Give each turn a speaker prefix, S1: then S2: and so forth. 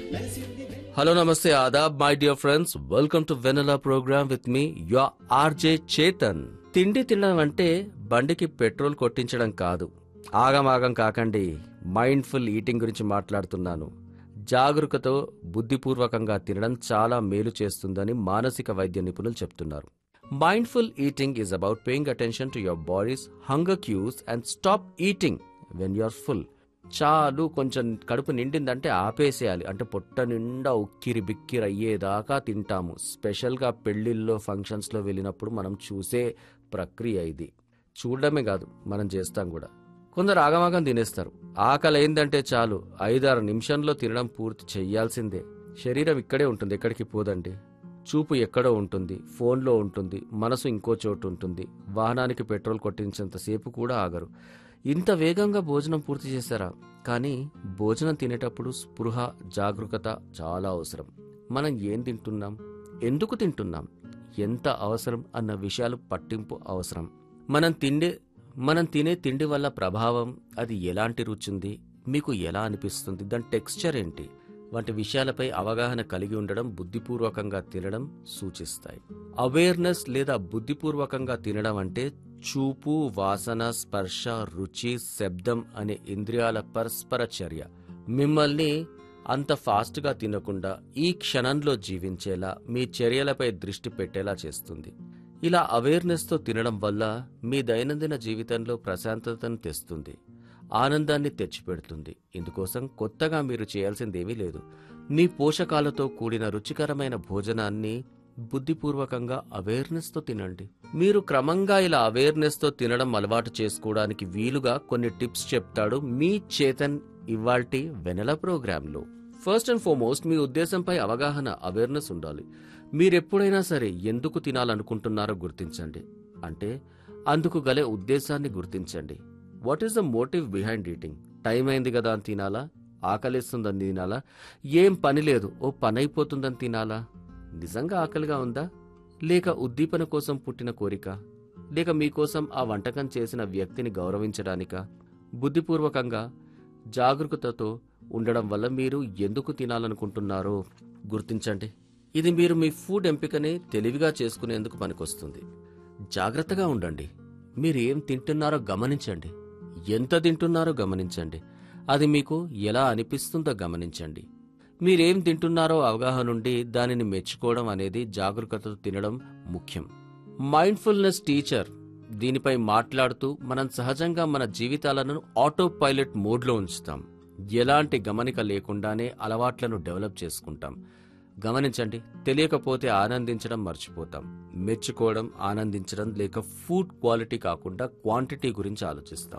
S1: Hello, namaste, adab, my dear friends. Welcome to Vanilla program with me, your RJ Chetan. తిండి తినడం అంటే బండికి petrol కొట్టించడం కాదు. ఆగమాగం కాకండి. మైండ్ఫుల్ ఈటింగ్ గురించి మాట్లాడుతున్నాను. జాగరూకతో బుద్ధిపూర్వకంగా తినడం చాలా మేలు చేస్తుందని మానసిక వైద్య నిపుణులు చెప్తున్నారు. Mindful eating is about paying attention to your bodies hunger cues and stop eating when you are full. చాలు, కొంచెం కడుపు నిండిందంటే ఆపేసేయాలి. అంటే పొట్ట నిండా ఉక్కిరి బిక్కిరి అయ్యేదాకా తింటాము. స్పెషల్గా పెళ్లిల్లో ఫంక్షన్స్లో వెళ్ళినప్పుడు మనం చూసే ప్రక్రియ ఇది. చూడడమే కాదు, మనం చేస్తాం కూడా. కొందరు ఆగమాగం తినేస్తారు. ఆకలి అయిందంటే చాలు 5-6 నిమిషంలో తినడం పూర్తి చెయ్యాల్సిందే. శరీరం ఇక్కడే ఉంటుంది, ఎక్కడికి పోదండి. చూపు ఎక్కడో ఉంటుంది, ఫోన్లో ఉంటుంది, మనసు ఇంకో చోటు ఉంటుంది. వాహనానికి పెట్రోల్ కొట్టించేంతసేపు కూడా ఆగరు. ఇంత వేగంగా భోజనం పూర్తి చేశారా? కానీ భోజనం తినేటప్పుడు స్పృహ, జాగరూకత చాలా అవసరం. మనం ఏం తింటున్నాం, ఎందుకు తింటున్నాం, ఎంత అవసరం అన్న విషయాలు పట్టింపు అవసరం. మనం తినే తిండి వల్ల ప్రభావం, అది ఎలాంటి రుచింది, మీకు ఎలా అనిపిస్తుంది, దాని టెక్స్చర్ ఏంటి వంటి విషయాలపై అవగాహన కలిగి ఉండడం బుద్ధిపూర్వకంగా తినడం సూచిస్తాయి. అవేర్నెస్ లేదా బుద్ధిపూర్వకంగా తినడం అంటే చూపు, వాసన, స్పర్శ, రుచి, శబ్దం అనే ఇంద్రియాల పరస్పర చర్య. మిమ్మల్ని అంత ఫాస్ట్గా తినకుండా ఈ క్షణంలో జీవించేలా, మీ చర్యలపై దృష్టి పెట్టేలా చేస్తుంది. ఇలా అవేర్నెస్తో తినడం వల్ల మీ దైనందిన జీవితంలో ప్రశాంతతను తెస్తుంది, ఆనందాన్ని తెచ్చిపెడుతుంది. ఇందుకోసం కొత్తగా మీరు చేయాల్సిందేమీ లేదు. మీ పోషకాలతో కూడిన రుచికరమైన భోజనాన్ని బుద్ధిపూర్వకంగా అవేర్నెస్తో తినండి. మీరు క్రమంగా ఇలా అవేర్నెస్తో తినడం అలవాటు చేసుకోవడానికి వీలుగా కొన్ని టిప్స్ చెప్తాడు మీ చేతన్ ఇవాల్టి వెనెలా ప్రోగ్రాంలో. ఫస్ట్ అండ్ ఫార్మోస్ట్, మీ ఉద్దేశంపై అవగాహన, అవేర్నెస్ ఉండాలి. మీరెప్పుడైనా సరే ఎందుకు తినాలనుకుంటున్నారో గుర్తించండి. అంటే అందుకు గల ఉద్దేశాన్ని గుర్తించండి. What is the motive behind eating? Time అయింది కదా అని తినాలా? ఆకలిస్తుందని తినాలా? ఏం పని లేదు, ఓ పని అయిపోతుందని తినాలా? నిజంగా ఆకలిగా ఉందా? లేక ఉద్దీపన కోసం పుట్టిన కోరిక? లేక మీకోసం ఆ వంటకం చేసిన వ్యక్తిని గౌరవించడానికా? బుద్ధిపూర్వకంగా, జాగరూకతతో ఉండడం వల్ల మీరు ఎందుకు తినాలనుకుంటున్నారో గుర్తించండి. ఇది మీరు మీ ఫుడ్ ఎంపికని తెలివిగా చేసుకునేందుకు పనికొస్తుంది. జాగ్రత్తగా ఉండండి. మీరు ఏం తింటున్నారో గమనించండి. ఎంత తింటున్నారో గమనించండి. అది మీకు ఎలా అనిపిస్తుందో గమనించండి. మీరేం తింటున్నారో అవగాహన నుండి దానిని మెచ్చుకోవడం అనేది జాగరూకతతో తినడం ముఖ్యం. మైండ్ఫుల్నెస్ టీచర్ దీనిపై మాట్లాడుతూ మనం సహజంగా మన జీవితాలను ఆటో పైలట్ మోడ్లో ఉంచుతాం. ఎలాంటి గమనిక లేకుండానే అలవాట్లను డెవలప్ చేసుకుంటాం. గమనించండి, తెలియకపోతే ఆనందించడం మర్చిపోతాం. మెచ్చుకోవడం, ఆనందించడం లేక ఫుడ్ క్వాలిటీ కాకుండా క్వాంటిటీ గురించి ఆలోచిస్తాం.